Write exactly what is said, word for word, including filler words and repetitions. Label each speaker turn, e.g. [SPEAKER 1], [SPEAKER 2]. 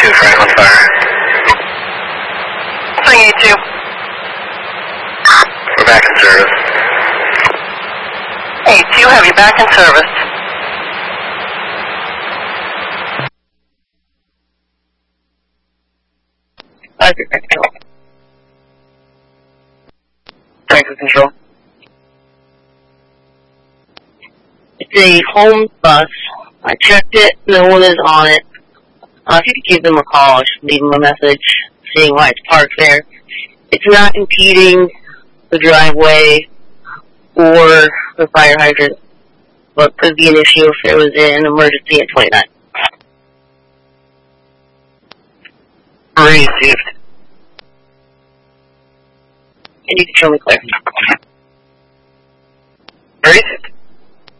[SPEAKER 1] two, Franklin Fire.
[SPEAKER 2] Swing eight two.
[SPEAKER 1] We're back in service.
[SPEAKER 2] eight two, have you back in service.
[SPEAKER 1] Franklin Control.
[SPEAKER 3] It's a home bus. I checked it. No one is on it. Uh, if you could give them a call, I should leave them a message saying why it's parked there. It's not impeding the driveway or the fire hydrant, but could be an issue if there was an emergency at twenty-nine.
[SPEAKER 1] Received.
[SPEAKER 3] And you can show me clear.
[SPEAKER 1] Received.